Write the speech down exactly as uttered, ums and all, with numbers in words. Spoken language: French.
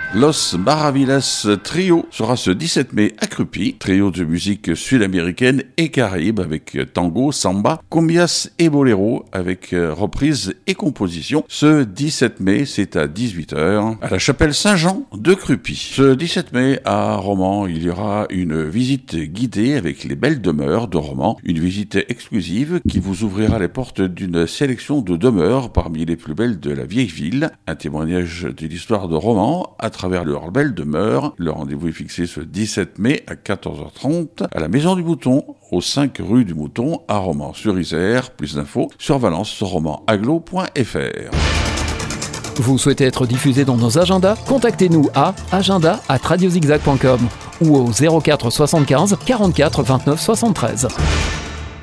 Los Maravillas Trio sera ce dix-sept mai à Crupy, trio de musique sud-américaine et caraïbe avec tango, samba, cumbias et boléro avec reprise et composition. Ce dix-sept mai, c'est à dix-huit heures à la chapelle Saint-Jean de Crupy. Ce dix-sept mai à Romans, il y aura une visite guidée avec les belles demeures de Romans, une visite exclusive qui vous ouvrira les portes d'une sélection de demeures parmi les plus belles de la vieille ville, un témoignage de l'histoire de Romans à travers leurs belles demeures. Le rendez-vous est fixé ce dix-sept mai à quatorze heures trente à la Maison du Mouton, au cinq rue du Mouton à Romans-sur-Isère. Plus d'infos sur valence romans aglo point f r. Vous souhaitez être diffusé dans nos agendas? Contactez-nous à agenda arobase radiozigzag point com ou au zéro quatre soixante-quinze quarante-quatre vingt-neuf soixante-treize.